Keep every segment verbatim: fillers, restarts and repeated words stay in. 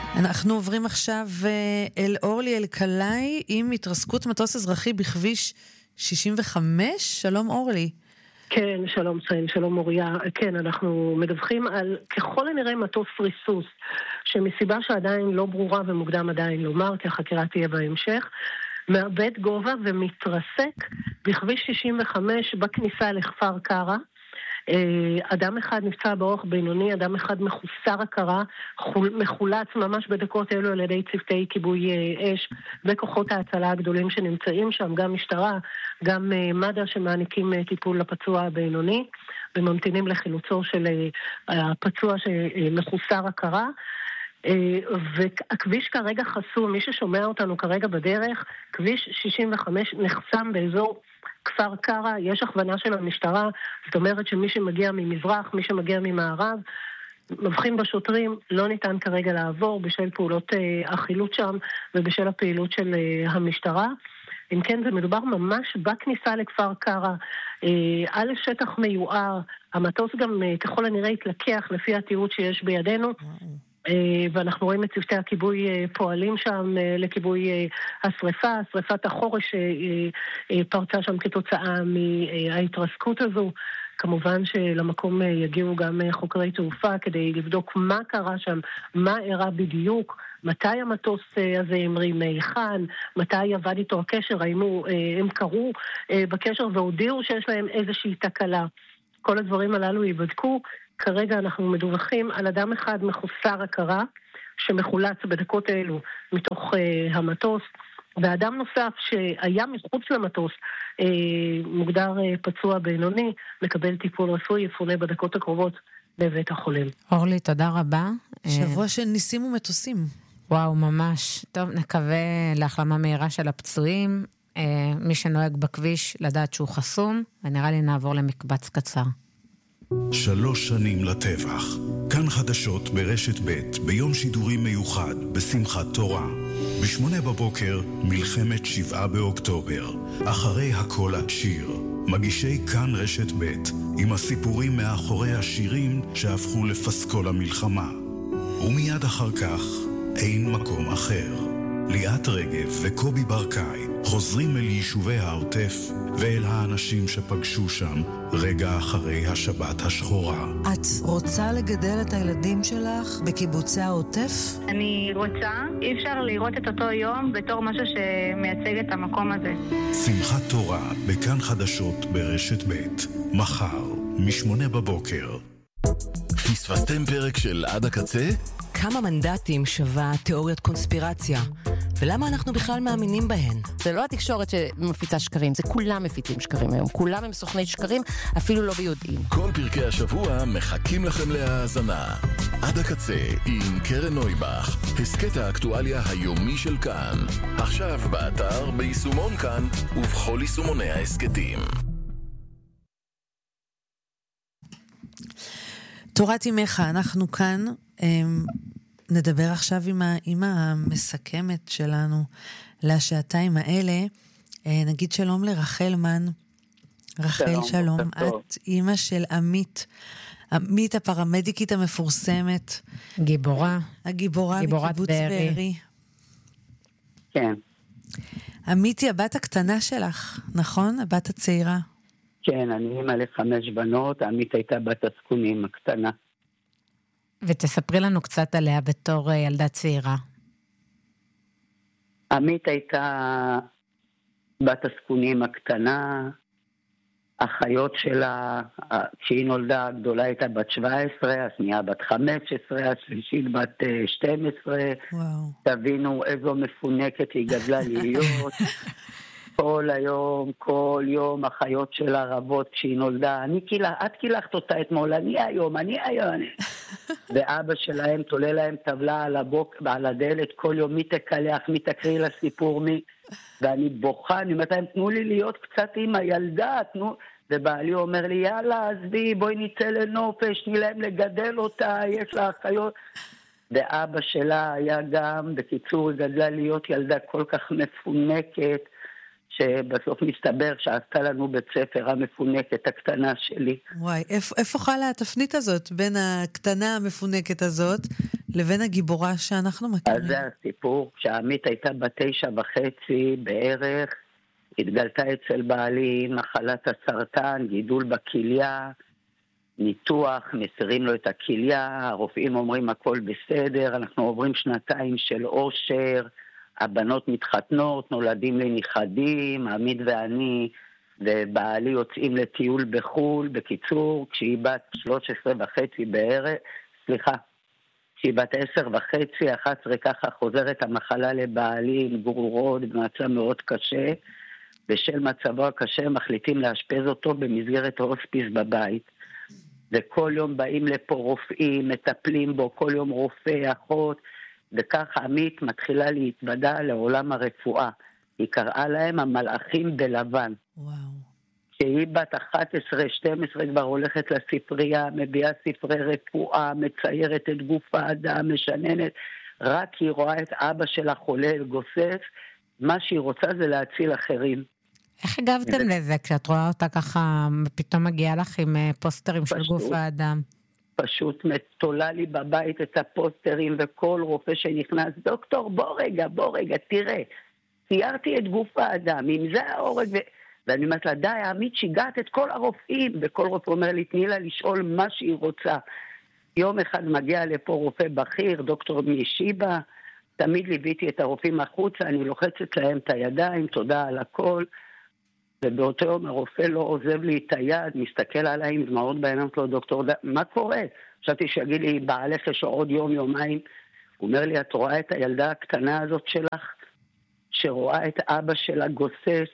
אנחנו עוברים עכשיו אל אורלי אלקלעי עם התרסקות מטוס אזרחי בכביש שישים וחמש. שלום אורלי. כן, שלום ציין, שלום מוריה. כן, אנחנו מדווחים על ככל הנראה מטוס ריסוס, שמסיבה שעדיין לא ברורה ומוקדם עדיין לומר, כי החקירה תהיה בהמשך, מאבד גובה ומתרסק בכביש שישים וחמש בכניסה לכפר קרע. אדם אחד נפצע באורח בינוני, אדם אחד מחוסר הכרה, מחולץ ממש בדקות אלו על ידי צוותי כיבוי אש וכוחות ההצלה הגדולים שנמצאים שם, גם משטרה, גם מד"א שמעניקים טיפול לפצוע הבינוני, וממתינים לחילוצו של הפצוע שמחוסר הכרה. והכביש כרגע חסום, מי ששומע אותנו כרגע בדרך, כביש שישים וחמש נחסם באזור כפר קרע, יש הכוונה של המשטרה, זאת אומרת שמי שמגיע ממזרח, מי שמגיע ממערב, מבחין בשוטרים, לא ניתן כרגע לעבור בשל פעולות אה, החילוץ שם ובשל הפעילות של אה, המשטרה. אם כן, זה מדובר ממש בכניסה לכפר קרע, אה, על שטח מיוער, המטוס גם אה, ככל הנראה התלקח לפי התיעוד שיש בידינו, ואנחנו רואים את צוותי הכיבוי פועלים שם לכיבוי השריפה, שריפת החורש פרצה שם כתוצאה מההתרסקות הזו. כמובן שלמקום יגיעו גם חוקרי תעופה כדי לבדוק מה קרה שם, מה אירע בדיוק, מתי המטוס הזה המריא מהיכן, מתי עבד איתו הקשר, האם הם קראו בקשר והודיעו שיש להם איזושהי תקלה. כל הדברים הללו ייבדקו. כרגע אנחנו מדווחים על אדם אחד מחוסר הכרה שמחולץ בדקות אלו מתוך uh, המטוס, ואדם נוסף שהיה מחוץ למטוס, uh, מוגדר uh, פצוע בינוני, מקבל טיפול רפואי, יפונה בדקות הקרובות בבית החולים. אורלי, תודה רבה. שבוע של ניסים ומטוסים. וואו, ממש. טוב, נקווה להחלמה מהירה של הפצועים. Uh, מי שנוהג בכביש לדעת שהוא חסום, ונראה לי נעבור למקבץ קצר. שלוש שנים לטבח. כאן חדשות ברשת ב' ביום שידורי מיוחד בשמחת תורה. בשמונה בבוקר מלחמת שבעה באוקטובר. אחרי הכל השיר. מגישי כאן רשת ב' עם הסיפורים מאחורי השירים שהפכו לפסקול המלחמה. ומיד אחר כך אין מקום אחר. ליאת רגב וקובי ברקאי חוזרים אל יישובי העוטף ואל האנשים שפגשו שם רגע אחרי השבת השחורה. את רוצה לגדל את הילדים שלך בקיבוצי העוטף? אני רוצה. אי אפשר לראות את אותו יום בתור משהו שמייצג את המקום הזה. שמחת תורה בכאן חדשות ברשת ב' מחר משמונה בבוקר. פספסתם פרק של עד הקצה? כמה מנדטים שווה תיאוריית קונספירציה? ולמה אנחנו בכלל מאמינים בהן? זה לא התקשורת שמפיצה שקרים, זה כולם מפיצים שקרים היום. כולם הם סוכני שקרים, אפילו לא ביודעים. כל פרקי השבוע מחכים לכם להאזנה. עד הקצה עם קרן נויבך, הסקט האקטואליה היומי של כאן. עכשיו באתר, ביישומון כאן ובכל יישומוני ההסקטים. תורת ימיך, אנחנו כאן נדבר עכשיו עם האמא המסכמת שלנו לשעתיים האלה. נגיד שלום לרחל מן. רחל, שלום. שלום. את אמא של עמית. עמית הפרמדיקית המפורסמת. גיבורה. הגיבורה מקיבוץ בארי. כן. עמית היא הבת הקטנה שלך, נכון? הבת הצעירה. כן, אני אמא לחמש בנות. עמית הייתה בת הזקונים הקטנה. ותספרי לנו קצת עליה בתור ילדה צעירה. עמית הייתה בת הזקונים הקטנה, החיות שלה, כשהיא נולדה הגדולה הייתה בת שבע עשרה, השנייה בת חמש עשרה, השלישית בת שתים עשרה. וואו. תבינו איזו מפונקת היא גדלה להיות. כל היום, כל יום, החיות שלה רבות כשהיא נולדה. אני קילח, את קילחת אותה אתמול, אני היום, אני היום. ואבא שלהם תולה להם טבלה על הבוק, על הדלת, כל יום מי תקלח, מי תקריא לסיפור, מי... ואני בוכה, אני אומרת להם, תנו לי להיות קצת עם הילדה, תנו... ובעלי אומר לי, יאללה, עזבי, בואי ניצא לנופש, תני להם לגדל אותה, יש לה חיות. ואבא שלה היה גם, בקיצור, גדלה להיות ילדה כל כך מפונקת, שבסוף מסתבר שעשתה לנו בית ספר המפונקת הקטנה שלי. וואי, איפה, איפה חלה התפנית הזאת בין הקטנה המפונקת הזאת לבין הגיבורה שאנחנו מכירים? אז זה הסיפור, כשעמית הייתה בתשע וחצי בערך, התגלתה אצל בעלי מחלת הסרטן, גידול בכליה, ניתוח, מסירים לו את הכליה, הרופאים אומרים הכל בסדר, אנחנו עוברים שנתיים של אושר, הבנות מתחתנות, נולדים לי נכדים, עמית ואני ובעלי יוצאים לטיול בחול, בקיצור, כשהיא בת שלוש עשרה וחצי בערך, סליחה, כשהיא בת עשר וחצי, אחת עשרה ככה חוזרת המחלה לבעלי עם גרורות במצב מאוד קשה, בשל מצבו הקשה מחליטים לאשפז אותו במסגרת הוספיס בבית. וכל יום באים לפה רופאים, מטפלים בו, כל יום רופא, אחות, וככה עמית מתחילה להתוודע לעולם הרפואה. היא קראה להם המלאכים בלבן. וואו. כשהיא בת אחת עשרה שתים עשרה כבר הולכת לספרייה, מביאה ספרי רפואה, מציירת את גוף האדם, משננת, רק היא רואה את אבא שלה חולה גוסס, מה שהיא רוצה זה להציל אחרים. איך הגבתם לזה כשאת רואה אותה ככה, פתאום מגיעה לך עם פוסטרים של גוף האדם? פשוט מתולה לי בבית את הפוסטרים, וכל רופא שנכנס, דוקטור, בוא רגע, בוא רגע, תראה, ציירתי את גוף האדם, אם זה העורק, ו... ואני אומרת לה, די, עמית, שיגעת את כל הרופאים, וכל רופא אומר לי, תני לה לשאול מה שהיא רוצה. יום אחד מגיע לפה רופא בכיר, דוקטור משיבה, תמיד ליוויתי את הרופאים החוצה, אני לוחצת להם את הידיים, תודה על הכל, ובאותו יום הרופא לא עוזב לי את היד, מסתכל עליי עם דמעות בעיניים, לו, דוקטור, מה קורה? חשבתי שיגיד לי, בעלך יש עוד יום, יומיים. הוא אומר לי, את רואה את הילדה הקטנה הזאת שלך, שרואה את אבא שלה גוסס,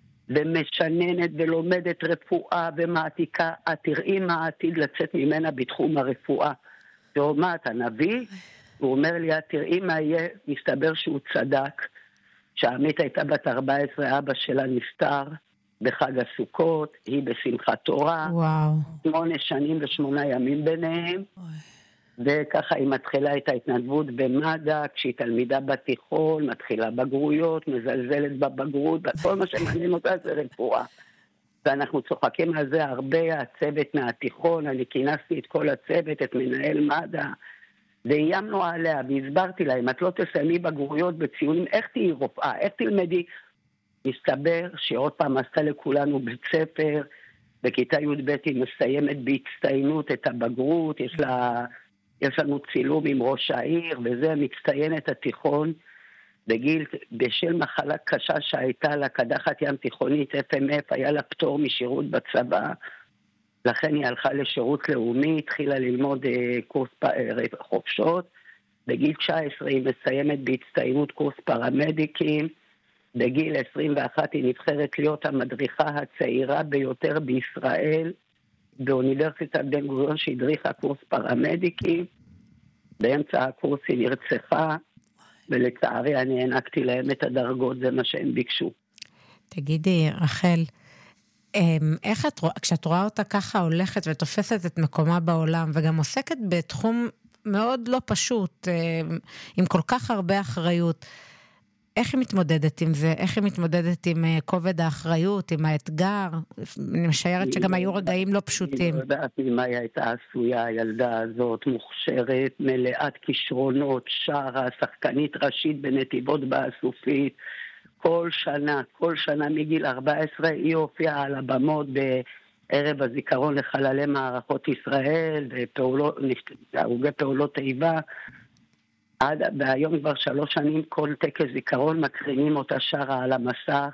ומשננת ולומדת רפואה ומעתיקה, את תראי מה העתיד לצאת ממנה בתחום הרפואה. והוא מה, אתה נביא? הוא אומר לי, את תראי מה יהיה, מסתבר שהוא צדק, שעמית הייתה בת ארבע עשרה, אבא שלה נפטר בחג הסוכות, היא בשמחת תורה, וואו. שמונה שנים ושמונה ימים ביניהם, וככה היא מתחילה את ההתנדבות במד"א, כשהיא תלמידה בתיכון, מתחילה בגרויות, מזלזלת בבגרות, וכל מה שמעניין אותה זה רפואה. ואנחנו צוחקים על זה הרבה, הצוות מהתיכון, אני כינסתי את כל הצוות, את מנהל מד"א, ואיימנו עליה, והסברתי להם, את לא תסיימי בגרויות בציונים, איך תהיי רופאה, איך תלמדי? מסתבר שעוד פעם עשתה לכולנו בית ספר, בכיתה י"ב היא מסיימת בהצטיינות את הבגרות, יש לה, יש לנו צילום עם ראש העיר, וזה מצטיינת התיכון, בגיל, בשל מחלה קשה שהייתה לה, קדחת ים תיכונית, אף אם אף, היה לה פטור משירות בצבא, לכן היא הלכה לשירות לאומי, התחילה ללמוד אה, קורס אה, חופשות, בגיל תשע עשרה היא מסיימת בהצטיינות קורס פרמדיקים, בגיל עשרים ואחת היא נבחרת להיות המדריכה הצעירה ביותר בישראל, באוניברסיטת בן גוריון שהדריכה קורס פרמדיקים, באמצע הקורס היא נרצחה, ולצערי אני הענקתי להם את הדרגות, זה מה שהם ביקשו. תגידי, רחל, איך את רואה, כשאת רואה אותה ככה הולכת ותופסת את מקומה בעולם, וגם עוסקת בתחום מאוד לא פשוט, עם כל כך הרבה אחריות, איך היא מתמודדת עם זה? איך היא מתמודדת עם כובד האחריות, עם האתגר? אני משערת שגם היו רגעים לא פשוטים. אני לא יודעת ממה היא הייתה עשויה, הילדה הזאת מוכשרת, מלאת כישרונות, שרה, שחקנית ראשית בנתיבות באסופית, כל שנה, כל שנה מגיל ארבע עשרה היא הופיעה על הבמות בערב הזיכרון לחללי מערכות ישראל, והרוגי פעולות איבה, עד, והיום כבר שלוש שנים כל טקס זיכרון מקרינים אותה שרה על המסך,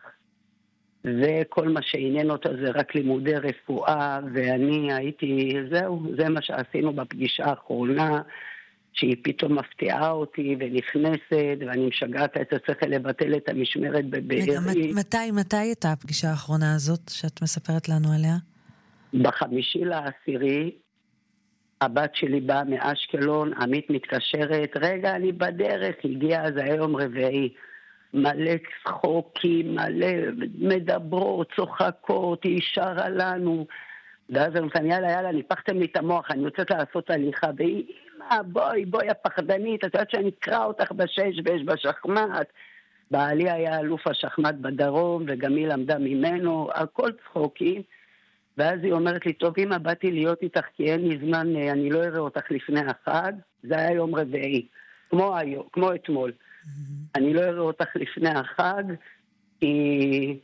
וכל מה שעניין אותה זה רק לימודי רפואה, ואני הייתי, זהו, זה מה שעשינו בפגישה האחרונה, שהיא פתאום מפתיעה אותי ונכנסת, ואני משגעת את השכל לבטל את המשמרת בבארי. מתי, מתי הייתה הפגישה האחרונה הזאת שאת מספרת לנו עליה? בחמישי לעשירי, הבת שלי באה מאשקלון, עמית מתקשרת, רגע אני בדרך, הגיע אז היום רביעי, מלא צחוקים, מלא מדברות, צוחקות, היא שרה לנו, ואז אני אומרת, יאללה, יאללה, ניפחתם לי את המוח, אני יוצאת לעשות הליכה, והיא, אמא, בואי, בואי הפחדנית, את יודעת שאני אקרא אותך בשש ויש בשחמט, בעלי היה אלוף השחמט בדרום, וגם היא למדה ממנו, הכל צחוקים. ואז היא אומרת לי, טוב, אמא, באתי להיות איתך, כי אין לי זמן, אני לא אראה אותך לפני החג. זה היה יום רביעי, כמו היום, כמו אתמול. אני לא אראה אותך לפני החג, כי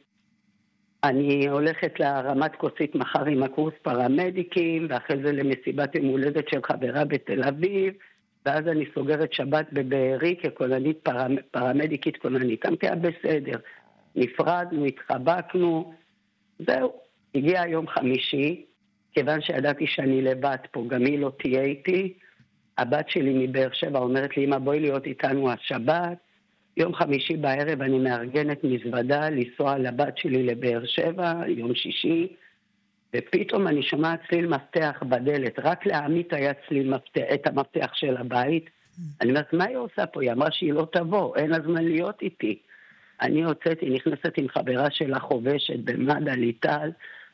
אני הולכת לרמת כוסית מחר עם הקורס פרמדיקים, ואחרי זה למסיבת יום הולדת של חברה בתל אביב, ואז אני סוגרת שבת בבארי ככוננית פרמ... פרמדיקית כוננית. אמרתי, בסדר, נפרדנו, התחבקנו, זהו. הגיע יום חמישי, כיוון שידעתי שאני לבד פה, גם היא לא תהיה איתי, הבת שלי מבאר שבע אומרת לי, אמא, בואי להיות איתנו השבת. יום חמישי בערב אני מארגנת מזוודה לנסוע לבת שלי לבאר שבע, יום שישי, ופתאום אני שומעת צליל מפתח בדלת, רק לעמית היה צליל מפתח, את המפתח של הבית. אני אומרת, מה היא עושה פה? היא אמרה שהיא לא תבוא, אין לה זמן להיות איתי. אני יוצאתי, נכנסת עם חברה שלה חובשת במד"א ליטל,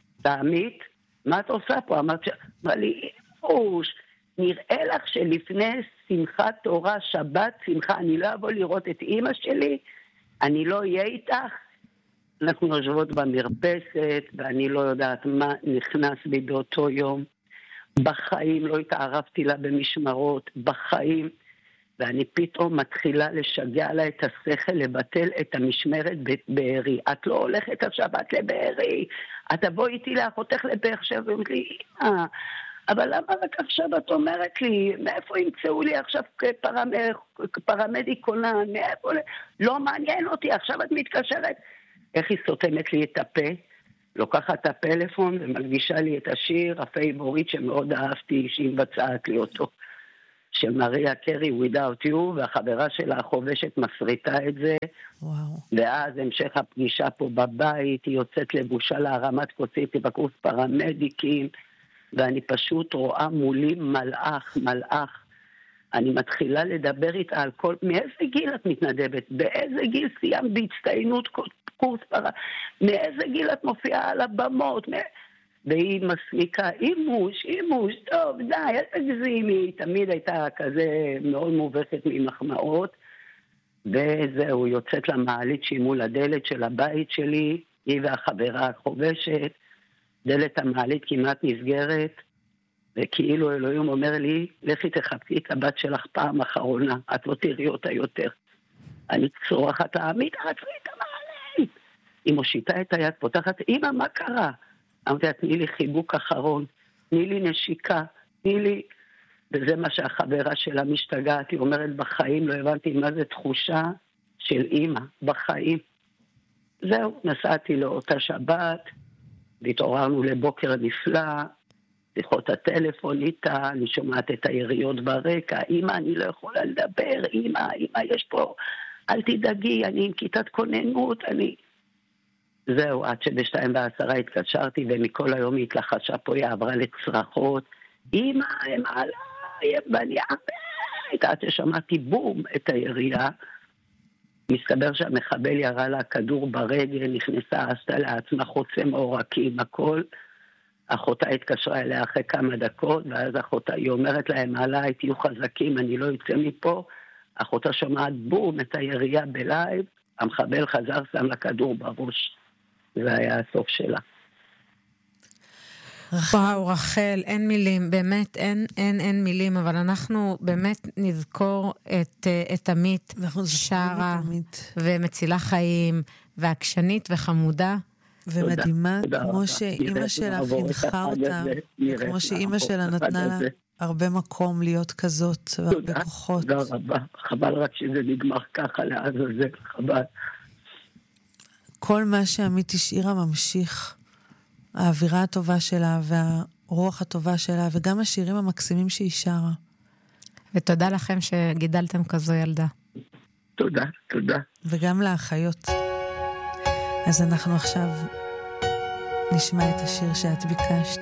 תעמית, מה את עושה פה? אמרת, אמרה לי, אוש, נראה לך שלפני שמחת תורה, שבת, שמחה, אני לא אבוא לראות את אמא שלי, אני לא אהיה איתך. אנחנו יושבות במרפסת, ואני לא יודעת מה נכנס בי באותו יום. בחיים לא התערבתי לה במשמרות, בחיים, ואני פתאום מתחילה לשגע לה את השכל, לבטל את המשמרת בבארי. את לא הולכת השבת לבארי, את תבוא איתי לאחותך לבאר שבע, ואומרת לי, אמא, אבל למה רק עכשיו את אומרת לי, מאיפה ימצאו לי עכשיו כפרמ... פרמדיק כונן, מאיפה... לא מעניין אותי, עכשיו את מתקשרת. איך היא סותמת לי את הפה, לוקחת את הפלאפון ומלגישה לי את השיר הפייבורית שמאוד אהבתי, שהיא מבצעת לי אותו, של מריה קרי, Without You, והחברה שלה החובשת מסריטה את זה. וואו. ואז המשך הפגישה פה בבית, היא יוצאת לבושה להרמת כוסית בקורס פרמדיקים, ואני פשוט רואה מולי מלאך, מלאך. אני מתחילה לדבר איתה על כל... מאיזה גיל את מתנדבת? באיזה גיל סיימת בהצטיינות קורס פרה? מאיזה גיל את מופיעה על הבמות? מא... והיא מסמיקה, אימוש, אימוש, טוב, די, אל תגזימי. היא תמיד הייתה כזה מאוד מובכת ממחמאות, וזהו, יוצאת למעלית שהיא מול הדלת של הבית שלי, היא והחברה החובשת, דלת המעלית כמעט נסגרת, וכאילו אלוהים אומר לי, לכי תחפשי את הבת שלך פעם אחרונה, את לא תראי אותה יותר. אני צורחת העמית, עצרי את המעלית. היא מושיטה את היד, פותחת, אמא, מה קרה? אמרתי, תני לי חיבוק אחרון, תני לי נשיקה, תני לי... וזה מה שהחברה שלה משתגעת, היא אומרת, בחיים לא הבנתי מה זה תחושה של אמא, בחיים. זהו, נסעתי לאותה שבת, והתעוררנו לבוקר נפלא, שיחות הטלפון איתה, אני שומעת את היריות ברקע, אמא, אני לא יכולה לדבר, אמא, אמא, יש פה, אל תדאגי, אני עם כיתת כוננות, אני... זהו, עד שבשתיים בעשרה התקשרתי, ומכל היום היא התלחשה פה, היא עברה לצרחות, אמא, הם עליי, הם בני הבית, עד ששמעתי בום את הירייה, מסתבר שהמחבל ירה לה כדור ברגל, נכנסה, עשתה לעצמה חוצם עורקים, הכל. אחותה התקשרה אליה אחרי כמה דקות, ואז אחותה, היא אומרת להם, עליי, תהיו חזקים, אני לא יוצא מפה. אחותה שומעת בום את הירייה בלייב, המחבל חזר, שם לה כדור בראש. זה היה הסוף שלה. וואו, רחל, אין מילים, באמת אין, אין, אין מילים, אבל אנחנו באמת נזכור את, את עמית, שרה, ומצילה חיים, ועקשנית וחמודה. ומדהימה, כמו שאימא שלה חינכה אותה, כמו שאימא שלה נתנה לה הרבה מקום להיות כזאת, והרבה כוחות. תודה רבה, חבל רק שזה נגמר ככה לעזאזל, חבל. כל מה שעמית השאירה ממשיך. האווירה הטובה שלה והרוח הטובה שלה, וגם השירים המקסימים שהיא שרה. ותודה לכם שגידלתם כזו ילדה. תודה, תודה. וגם לאחיות. אז אנחנו עכשיו נשמע את השיר שאת ביקשת.